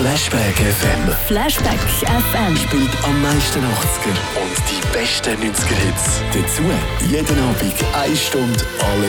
Flashback FM. Flashback FM. Spielt am meisten 80er und die besten 90er Hits. Dazu jeden Abend 1 Stunde alle